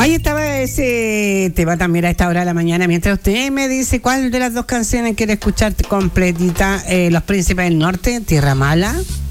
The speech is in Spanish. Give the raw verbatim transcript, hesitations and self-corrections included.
Ahí estaba ese tema también a esta hora de la mañana, mientras usted me dice cuál de las dos canciones quiere escuchar completita. eh, Los Príncipes del Norte, Tierra Mala.